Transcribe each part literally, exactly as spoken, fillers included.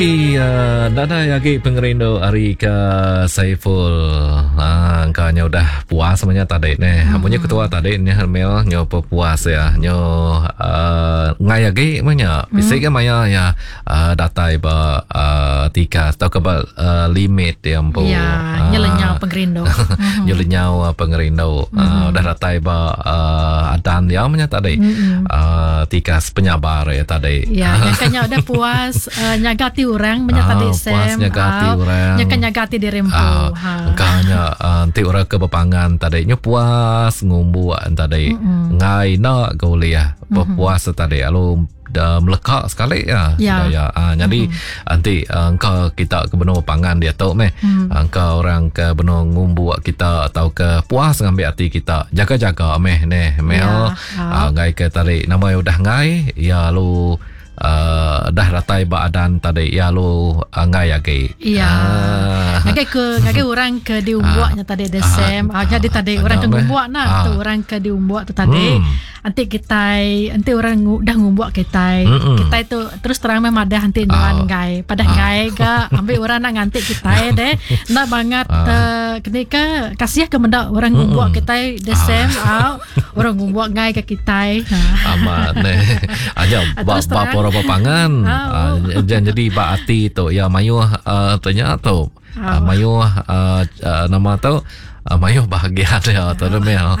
Iya, dada yagi pengerindo hari ke Saiful. Ah, angkanya udah puas semuanya tadi nih. Hmm. Amunya ketua tadi nih Mel nyo puas ya. Nyo uh, ngayagi manya. Bisa kan maya ya uh, data iba uh, tiga atau ke uh, limit yang po. Ya, uh, nyelenyau pengerindo. Nyelenyau pengerindo. Uh, udah data iba uh, adan ya manya tadi. Uh, tiga penyabar ya tadi. Ya, nyakanya udah puas uh, nyagati orang menyatadi ah, sem nyagati uh, orang nyaka nyagati di rempo ah, ha kanya nanti orang ke bepangan tadi nyo puas ngumbu tadi mm-hmm. ngai na kuliah mm-hmm. puas tadi alu dah melekat sekali ya, ya. ya. Ah, jadi mm-hmm. nanti uh, engkau kita ke benua pangan dia tahu meh mm-hmm. engkau orang ke benua ngumbu kita atau ke puas ngambil hati kita jaga-jaga meh neh mel ya. ah, ngai ke tadi nama udah ngai ya lu Uh, dah ratai badan tadi ya lu uh, ngai lagi. Iya. Ah. Ngagai ke ngagai orang ke diumbuaknya tadi desem. Ah, jadi tadi ah, orang ke ngumbuak nah, ah. tu orang ke diumbuak tu tadi. Hmm. Nanti kita nanti orang dah ngumbuak kita. Mm-mm. Kita itu terus terang memang ada nanti nuan ngai. Pada ah. ngai ga ambil orang nak nganti kita deh. Nak banget ah. uh, kenika kasih ke mendak orang ngumbuak kita desem ah. orang ngumbuak ngai ke kita. Amat neh. Aja bapa papangan oh. uh, jadi baati tu ya mayu uh, tanya tu uh, mayu uh, uh, nama tu uh, mayu bahagia dia tu Mel.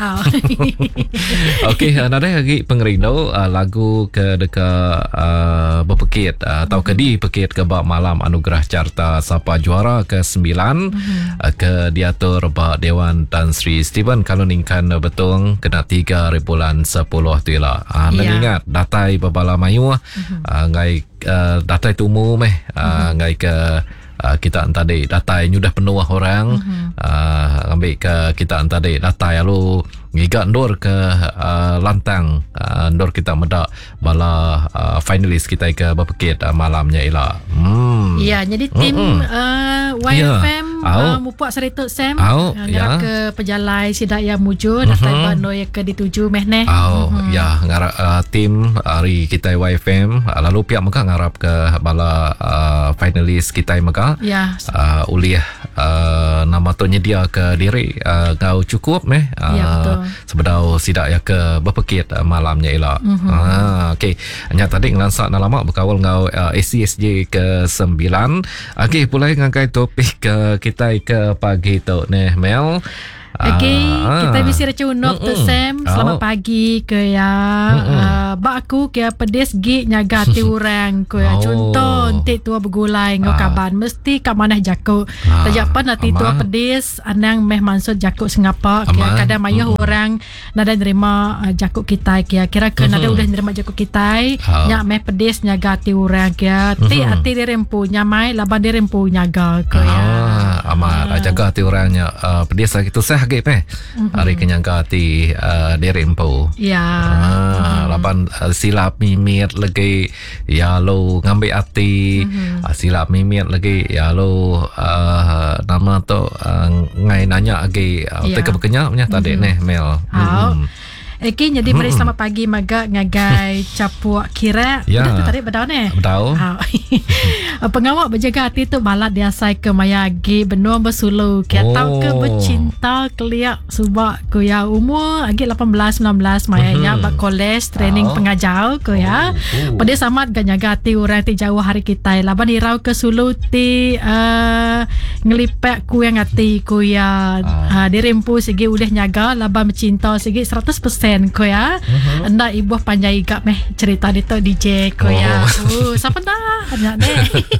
Okey, ada lagi pengerindo uh, lagu ke dekat uh, berpekit uh, atau ke di pekit ke bab malam anugerah carta Sapa juara ke sembilan uh, ke diatur ba Dewan Tan Sri Steven kalau ningkan betul kena tiga bulan sepuluh tu lah. Uh, yeah. Ingat datai babala mayu uh, ngai uh, datai tumu meh uh, ngai ke Uh, kita tadi data yang sudah penuh orang uh-huh. uh, ambil ke kita tadi data yang lu ngigat ndor ke uh, lantang uh, ndor kita medak bala uh, finalis kita ke berpekit uh, malamnya ialah hmm. ya jadi tim uh-uh. uh, Y F M yeah. uh, mupuak serituk sem uh, ngarap yeah. ke pejalai sidak yang muju data uh-huh. bandoi ke dituju meh neh oh uh-huh. ya ngarap uh, tim hari kita Y F M uh, lalu pihak mereka ngarap ke bala uh, finalis kita mereka ya uh, uliah uh, nama tu nyedia ke diri uh, kau cukup meh uh, ya, betul. Sebedau sidak ya ke berpekit uh, malamnya ialah mm-hmm. ah, okey hanya tadi ngelansak nak lama berkawal ngau uh, A C S J ke sembilan. Okey pulai ngakai topik uh, kita ke pagi tu neh Mel. Okey, ah, kita bisi recunok tu Sam. Selamat oh. pagi ke ya. Uh, bak aku ke pedes gi nyaga ti orang ke ya. Oh. Contoh nanti tua bergulai ngau ah. kaban mesti kat mana jakuk. Ah. Tajapan nanti tua pedes anang meh mansud jakuk sengapa ke kadang mayah mm. orang nada nerima uh, jakuk kita ke kira ke nada udah nerima jakuk kita oh. nyak meh pedes nyaga ti orang ke ti ati dirempu nyamai laban dirempu nyaga ke ya. Ah, amat ah. jaga ti orangnya uh, pedes lagi tu sah ge peh mm-hmm. hari kenyangka ti uh, dirempu ya ah, mm-hmm. laban uh, silap mimit lagi ya lo ngambil hati mm-hmm. uh, silap mimit lagi ya lo uh, nama tu uh, ngai nanya lagi uh, yeah. teka berkenyak punya tadi mm-hmm. neh Mel mm-hmm. Okey, jadi mari selamat pagi maga ngagai capuak kira. Ya. Dah tu tadi bedau ne. Bedau. Pengawak berjaga hati tu balat diasai ke mayagi benua bersulu. Kia oh. tahu ke bercinta keliak sebab ku ya umur lagi lapan belas sembilan belas mayanya mm-hmm. bak kolej training oh. pengajar ku ya. Oh. Pada samat ganyaga hati orang ti jauh hari kita. Laban hirau ke Sulu ti uh, ngelipek ku yang hati ku ya. Oh. Uh, dirempu segi udah nyaga laban bercinta segi seratus persen ko ya. Uh-huh. Anda ibu panjai gak meh cerita di tu D J ko ya. Oh, siapa dah? Banyak deh.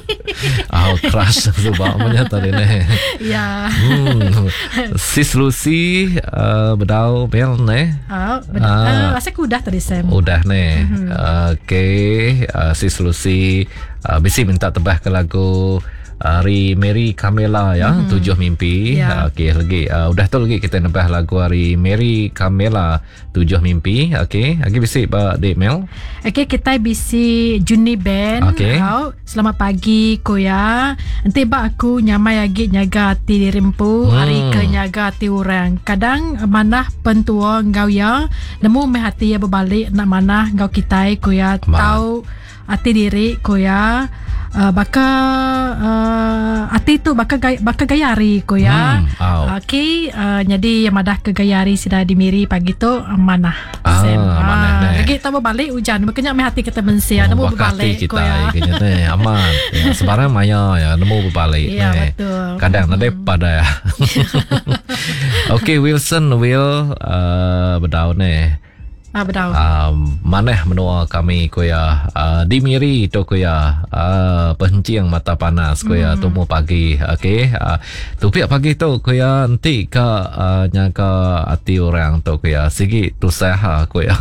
Oh, crush sebab punya tadi ni. Ya. Hmm. Sis Lucy uh, bedau bel ne. Oh, bedau. Uh, rasa ku udah tadi Sam. Udah ne. Uh-huh. Okey, uh, Sis Lucy uh, bisi minta tebah ke lagu Hari Mary Camela ya, mm-hmm. Tujuh Mimpi. Yeah. Okey lagi uh, udah tu lagi kita nambah lagu Hari Mary Camela Tujuh Mimpi. Okey, lagi bisi ba Dek Mel. Okey, kita bisi Juni Band. Okay. Oh, selamat pagi Koya. Nanti ba aku nyamai lagi nyaga hati dirempu hmm. hari ke nyaga hati orang. Kadang manah pentua ngau ya, nemu meh hati ya berbalik nak manah ngau kita Koya tahu hati diri ko ya. Uh, baka uh, hati tu baka gaya, baka gayari ko ya. Hmm, oh. Okay, uh, jadi yang madah ke gayari sida dimiri pagi tu amanah. Ah, Sem. amanah Ah, ne. lagi tak balik hujan, makanya mai hati kita mensia, Oh, nemu berbalik kita ko ya. kayaknya ne aman. Ya, sebarang maya ya nemu berbalik. Ya, ne. betul. Kadang ada pada ya. Okay, Wilson Will uh, berdaun ne. Ah, betul. Um, maneh menua kami kuya uh, dimiri to kuya uh, penciang mata panas kuya mm. tumu pagi okey uh, tupiak pagi tu kuya nanti ka uh, nyaga hati orang tu kuya sigi tu saha kuya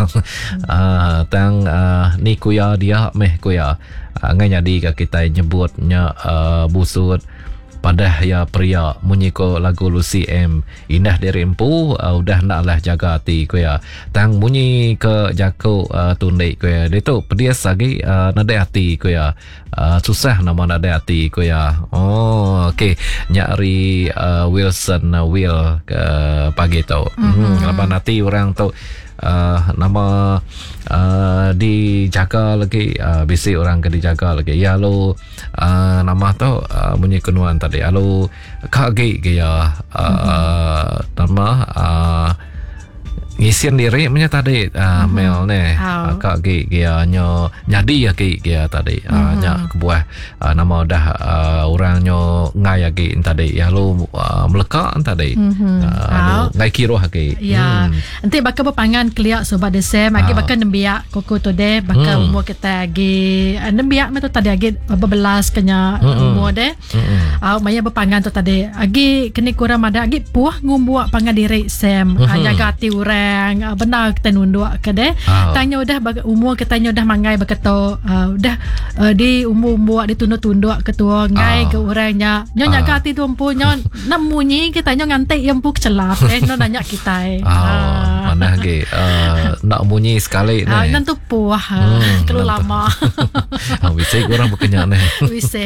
uh, tang uh, ni kuya dia meh kuya uh, ngai jadi ka kita nyebutnya uh, busut pada ya pria munyiko lagu Lucy M indah dari empu uh, udah naklah jaga hati ko ya tang munyi ke jako uh, tundai ko ya dia tu pedias lagi uh, nada hati ko ya uh, susah nama nada hati ko ya oh okey nyari uh, Wilson uh, Will ke pagi tu mm-hmm. hmm laban hati orang tu Uh, nama uh, dijaga lagi uh, bisi orang ke dijaga lagi ya lo uh, nama tu uh, bunyi kenuan tadi lo kaki ke ya uh, mm-hmm. nama uh, ngisian diri punya tadi uh, mm-hmm. Mel ne uh, kaki dia nyo nyadi ya ki dia tadi uh, mm-hmm. nya kebuah uh, nama dah uh, orang nyo ngai lagi tadi ya lo uh, meleka tadi mm-hmm. uh, ngai kiro haki ya hmm. nanti bakal berpangan keliak sobat desem lagi bakal nembiak koko tu deh bakal hmm. umur kita lagi nembiak tu tadi lagi berbelas kenya mm-hmm. umur deh mm-hmm. uh, maya berpangan tu tadi lagi kini kurang ada lagi puah ngumbuak pangan diri sem mm-hmm. uh, jaga hati orang yang benar kita nunduk ke deh oh. tanya udah umur kita udah mangai berkata uh, udah uh, di umur-umur ditunduk-tunduk ketua ngai oh. ke orangnya nyo oh. jaga hati tu empu nyo namunyi kita nyo ngantai yang puk celap eh no nanya kita oh. uh. mana lagi uh, nak bunyi sekali uh, ni nanti puah hmm, kalau lama oh, bisa orang berkenyak ni bisa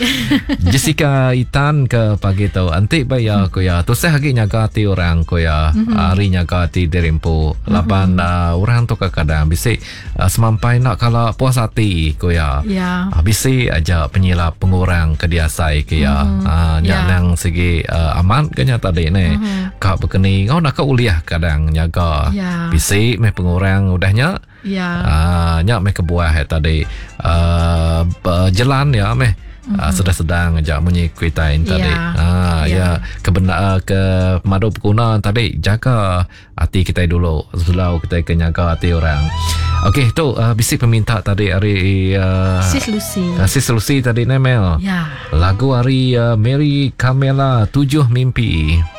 Jessica Itan ke pagi tu antik bayar ko ya tu saya lagi nyaga hati orang ko ya mm-hmm. hari nyaga hati diri empu lapan mm-hmm. uh, orang tu kadang bisa uh, semampai nak kalau puas hati ko ya yeah. uh, bisa aja penyilap pengurang kediasai ke ya mm-hmm. uh, yeah. yang segi uh, aman kenya tadi ni mm-hmm. kak berkeni kau nak ke uliah kadang nyaga yeah. bisa meh pengurang udahnya yeah. uh, nyak meh kebuah tadi uh, jalan ya meh Mm-hmm. Uh, sedang-sedang ajak bunyi kuitain tadi. Yeah. Ah, yeah. ya kebenar ke madu pengguna tadi jaga hati kita dulu sebelum kita ke jaga hati orang. Okey tu uh, bisik peminta tadi hari uh, Sis Lucy. Uh, Sis Lucy tadi Nemel. Ya. Yeah. Lagu hari uh, Mary Camela Tujuh Mimpi.